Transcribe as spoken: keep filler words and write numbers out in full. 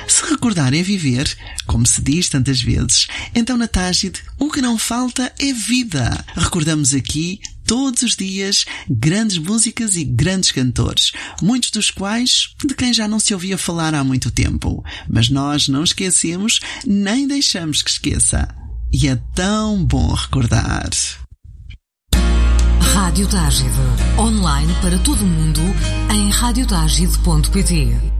Se recordar é viver, como se diz tantas vezes, então na Tágide o que não falta é vida. Recordamos aqui todos os dias grandes músicas e grandes cantores, muitos dos quais de quem já não se ouvia falar há muito tempo. Mas nós não esquecemos nem deixamos que esqueça. E é tão bom recordar. Rádio Tágide, online para todo o mundo em rádio tágide ponto pt.